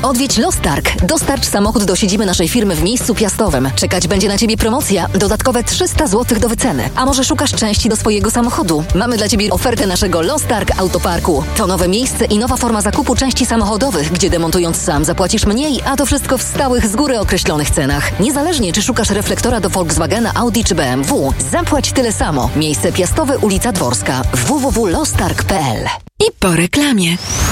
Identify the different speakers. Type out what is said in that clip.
Speaker 1: Odwiedź Lostarg. Dostarcz samochód do siedziby naszej firmy w miejscu Piastowym. Czekać będzie na Ciebie promocja. Dodatkowe 300 zł do wyceny. A może szukasz części do swojego samochodu? Mamy dla Ciebie ofertę naszego Lostarg Autoparku. To nowe miejsce i nowa forma zakupu części samochodowych, gdzie demontując sam zapłacisz mniej, a to wszystko w stałych, z góry określonych cenach. Niezależnie, czy szukasz reflektora do Volkswagena, Audi czy BMW, zapłać tyle samo. Miejsce Piastowe, ulica Dworska. www.lostarg.pl.
Speaker 2: I po reklamie.